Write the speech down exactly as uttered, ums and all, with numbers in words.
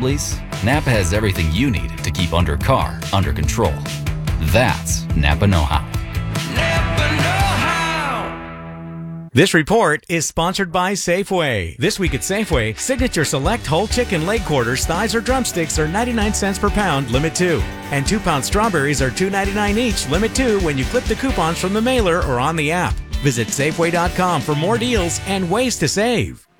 lease, Napa has everything you need to keep under car under control. That's Napa know-how. Napa know-how. This report is sponsored by Safeway. This week at Safeway, Signature Select whole chicken leg quarters, thighs, or drumsticks are ninety-nine cents per pound, limit two. And two-pound strawberries are two ninety-nine each, limit two, when you clip the coupons from the mailer or on the app. Visit Safeway dot com for more deals and ways to save.